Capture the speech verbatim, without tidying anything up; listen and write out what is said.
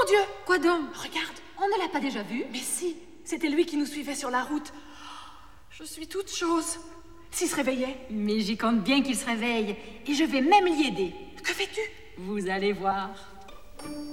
Dieu! Quoi donc? Regarde! On ne l'a pas déjà vu? Mais si, c'était lui qui nous suivait sur la route. Je suis toute chose. S'il se réveillait? Mais j'y compte bien qu'il se réveille. Et je vais même l'y aider. Que fais-tu? Vous allez voir.